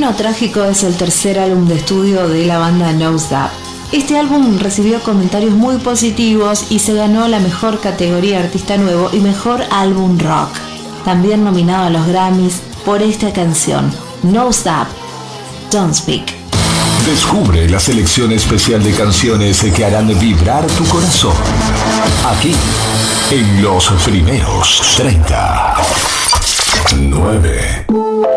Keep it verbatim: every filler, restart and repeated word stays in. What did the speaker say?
Camino Trágico es el tercer álbum de estudio de la banda Nosedive. Este álbum recibió comentarios muy positivos y se ganó la mejor categoría Artista Nuevo y Mejor Álbum Rock. También nominado a los Grammys por esta canción, Nosedive, Don't Speak. Descubre la selección especial de canciones que harán vibrar tu corazón. Aquí, en los primeros treinta. nueve.